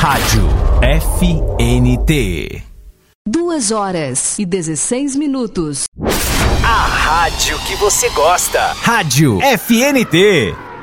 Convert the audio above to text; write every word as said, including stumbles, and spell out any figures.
Rádio F N T. Duas horas e dezesseis minutos. A rádio que você gosta. Rádio F N T.